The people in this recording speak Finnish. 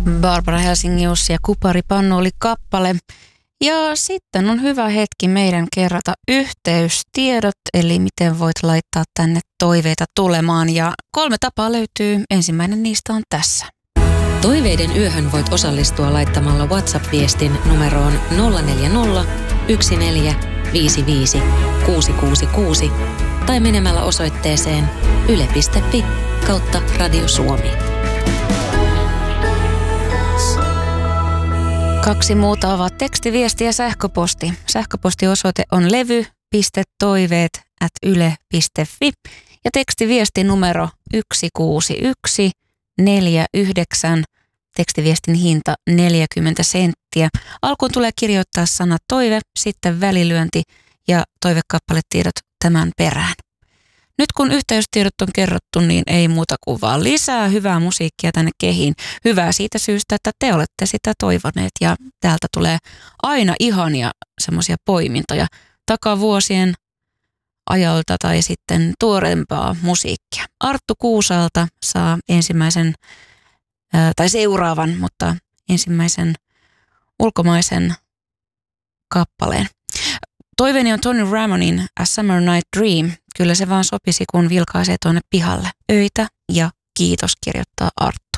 Barbara Helsingius ja Kuparipannu oli kappale. Ja sitten on hyvä hetki meidän kerrata yhteystiedot, eli miten voit laittaa tänne toiveita tulemaan. Ja 3 tapaa löytyy. Ensimmäinen niistä on tässä. Toiveiden yöhön voit osallistua laittamalla WhatsApp-viestin numeroon 040 1455 666 tai menemällä osoitteeseen yle.fi/Radio Suomi. 2 muuta ovat tekstiviesti ja sähköposti. Sähköpostiosoite on levy.toiveet@yle.fi ja tekstiviesti numero 16149. Tekstiviestin hinta 40 senttiä. Alkuun tulee kirjoittaa sana toive, sitten välilyönti ja toivekappaletiedot tämän perään. Nyt kun yhteystiedot on kerrottu, niin ei muuta kuin vaan lisää hyvää musiikkia tänne kehiin. Hyvää siitä syystä, että te olette sitä toivoneet ja täältä tulee aina ihania semmoisia poimintoja takavuosien ajalta tai sitten tuoreempaa musiikkia. Arttu Kuusalta saa seuraavan, mutta ensimmäisen ulkomaisen kappaleen. Toiveeni on Tony Ramonin A Summer Night Dream. Kyllä se vaan sopisi, kun vilkaisee tuonne pihalle. Öitä ja kiitos, kirjoittaa Arttu.